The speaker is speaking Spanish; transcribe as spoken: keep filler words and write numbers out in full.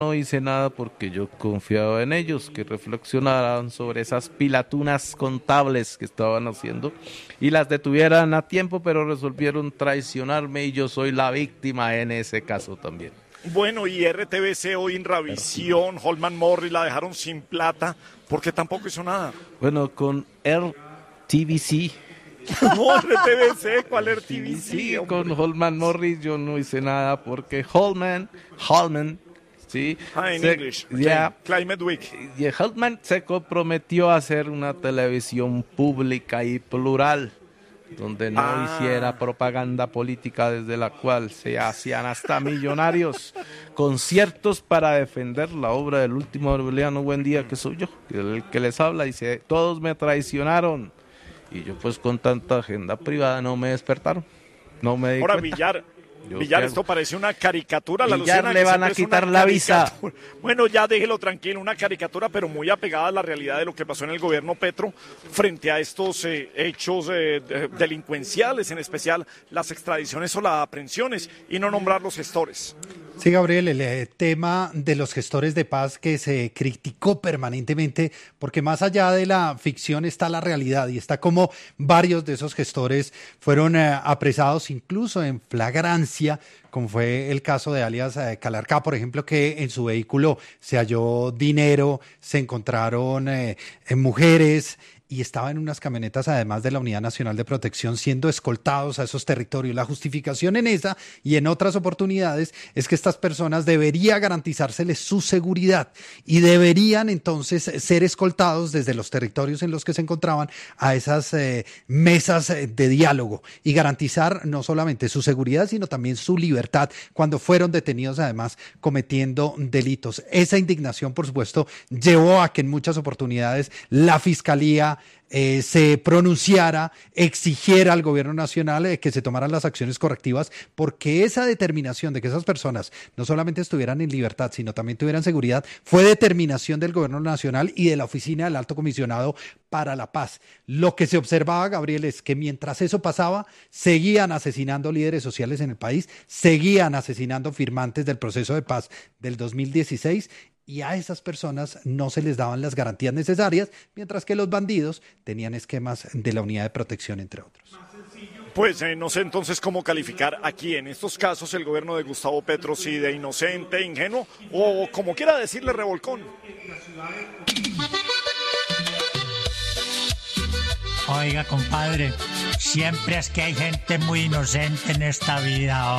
no hice nada porque yo confiaba en ellos, que reflexionaran sobre esas pilatunas contables que estaban haciendo y las detuvieran a tiempo, pero resolvieron traicionarme y yo soy la víctima en ese caso también. Bueno, y R T V C hoy en Ravisión, Holman Morris la dejaron sin plata porque tampoco hizo nada. Bueno, con R T V C... No, R T V C, ¿cuál R T V C? Sí, con Holman Morris yo no hice nada porque Holman, Holman, sí. Ah, en se, English, yeah, Climate Week. Y Holman se comprometió a hacer una televisión pública y plural, donde no ah. hiciera propaganda política desde la cual se hacían hasta millonarios conciertos para defender la obra del último Aureliano Buendía, que soy yo, el que les habla, y dice, todos me traicionaron. Y yo pues con tanta agenda privada no me despertaron, no me di Ahora, cuenta. Villar, Yo Villar, quiero. esto parece una caricatura. La Villar Luciana, le van a quitar la visa. Bueno, ya déjelo tranquilo, una caricatura, pero muy apegada a la realidad de lo que pasó en el gobierno Petro frente a estos eh, hechos eh, delincuenciales, en especial las extradiciones o las aprehensiones, y no nombrar los gestores. Sí, Gabriel, el eh, tema de los gestores de paz que se criticó permanentemente, porque más allá de la ficción está la realidad y está como varios de esos gestores fueron eh, apresados incluso en flagrancia, como fue el caso de alias eh, Calarcá, por ejemplo, que en su vehículo se halló dinero, se encontraron eh, eh, mujeres y estaban en unas camionetas, además de la Unidad Nacional de Protección, siendo escoltados a esos territorios. La justificación en esa y en otras oportunidades es que estas personas debería garantizárseles su seguridad y deberían entonces ser escoltados desde los territorios en los que se encontraban a esas eh, mesas de diálogo y garantizar no solamente su seguridad, sino también su libertad cuando fueron detenidos, además, cometiendo delitos. Esa indignación, por supuesto, llevó a que en muchas oportunidades la Fiscalía Eh, se pronunciara, exigiera al gobierno nacional eh, que se tomaran las acciones correctivas, porque esa determinación de que esas personas no solamente estuvieran en libertad, sino también tuvieran seguridad, fue determinación del gobierno nacional y de la oficina del Alto Comisionado para la Paz. Lo que se observaba, Gabriel, es que mientras eso pasaba, seguían asesinando líderes sociales en el país, seguían asesinando firmantes del proceso de paz del dos mil dieciséis, y a esas personas no se les daban las garantías necesarias, mientras que los bandidos tenían esquemas de la Unidad de Protección, entre otros. Pues eh, no sé entonces cómo calificar aquí en estos casos el gobierno de Gustavo Petro, si de inocente, ingenuo o como quiera decirle revolcón. Oiga, compadre, siempre es que hay gente muy inocente en esta vida.